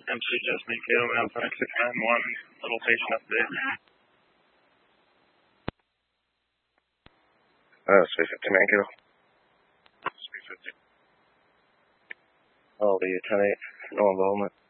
MC Jasmine Kilo, Alpha 691, little patient update. 359 Kilo. 350. I'll be 10-8, no involvement.